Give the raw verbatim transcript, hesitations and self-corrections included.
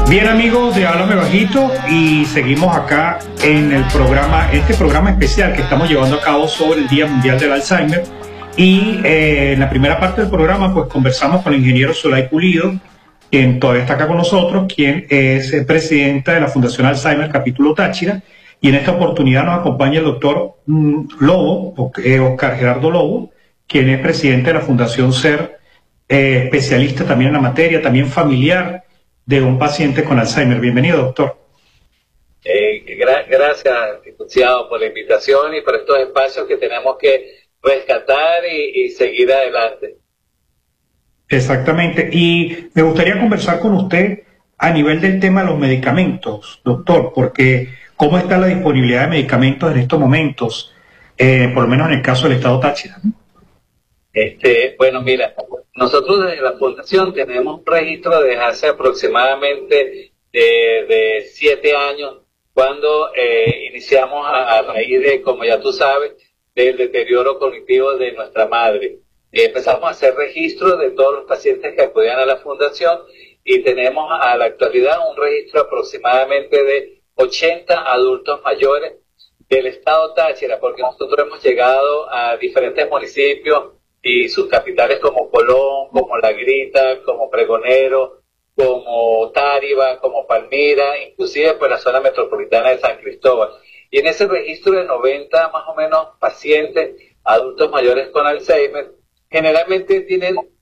Bien, amigos de Háblame Bajito, y seguimos acá en el programa, este programa especial que estamos llevando a cabo sobre el Día Mundial del Alzheimer. Y eh, en la primera parte del programa pues conversamos con el ingeniero Zulay Pulido, quien todavía está acá con nosotros, quien es eh, presidenta de la Fundación Alzheimer Capítulo Táchira, y en esta oportunidad nos acompaña el doctor mm, Lobo, eh, Oscar Gerardo Lobo, quien es presidente de la Fundación SER, eh, especialista también en la materia, también familiar de un paciente con Alzheimer. Bienvenido, doctor. Eh, gra gracias, diputado, por la invitación y por estos espacios que tenemos que rescatar y, y seguir adelante. Exactamente. Y me gustaría conversar con usted a nivel del tema de los medicamentos, doctor, porque ¿cómo está la disponibilidad de medicamentos en estos momentos? Eh, por lo menos en el caso del Estado Táchira, ¿no? Este, bueno, mira, nosotros desde la Fundación tenemos un registro desde hace aproximadamente de, de siete años, cuando eh, iniciamos a, a raíz de, como ya tú sabes, del deterioro cognitivo de nuestra madre. Eh, empezamos a hacer registro de todos los pacientes que acudían a la Fundación y tenemos a la actualidad un registro aproximadamente de ochenta adultos mayores del Estado Táchira, porque nosotros hemos llegado a diferentes municipios y sus capitales como Colón, como La Grita, como Pregonero, como Táriba, como Palmira, inclusive pues la zona metropolitana de San Cristóbal. Y en ese registro de noventa más o menos pacientes adultos mayores con Alzheimer, generalmente tienen